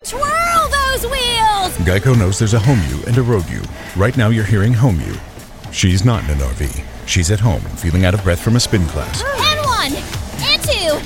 Twirl those wheels! Geico knows there's a home you and a road you. Right now you're hearing home you. She's not in an RV. She's at home, feeling out of breath from a spin class. And one!